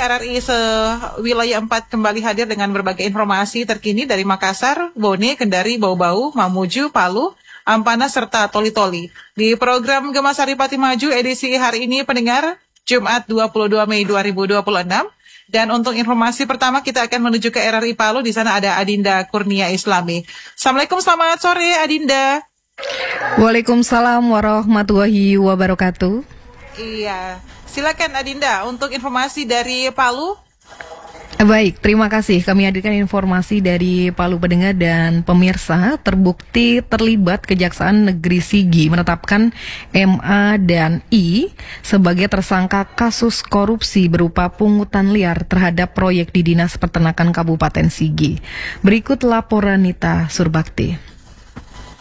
RRI sewilayah 4 kembali hadir dengan berbagai informasi terkini dari Makassar, Bone, Kendari, Bau-Bau, Mamuju, Palu, Ampana, serta Toli-Toli. Di program Gema Saripati Maju edisi hari ini pendengar, Jumat 22 Mei 2026. Dan untuk informasi pertama kita akan menuju ke RRI Palu. Di sana ada Adinda Kurnia Islami. Assalamualaikum, selamat sore Adinda. Waalaikumsalam warahmatullahi wabarakatuh. Iya, silakan Adinda untuk informasi dari Palu. Baik, terima kasih. Kami hadirkan informasi dari Palu pendengar dan pemirsa. Terbukti terlibat Kejaksaan Negeri Sigi menetapkan MA dan I sebagai tersangka kasus korupsi berupa pungutan liar terhadap proyek di Dinas Peternakan Kabupaten Sigi. Berikut laporan Nita Surbakti.